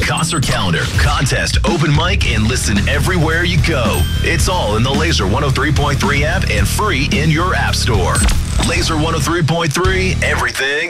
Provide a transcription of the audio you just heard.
concert calendar, contest, open mic, and listen everywhere you go. It's all in the Laser 103.3 app and free in your app store. Laser 103.3, everything